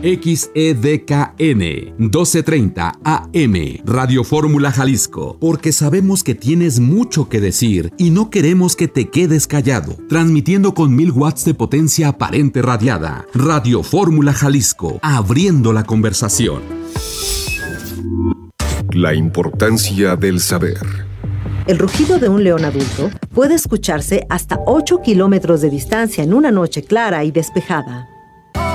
XEDKN 1230 AM, Radio Fórmula Jalisco, porque sabemos que tienes mucho que decir y no queremos que te quedes callado. Transmitiendo con 1000 watts de potencia aparente radiada. Radio Fórmula Jalisco, abriendo la conversación. La importancia del saber. El rugido de un león adulto puede escucharse hasta 8 kilómetros de distancia en una noche clara y despejada.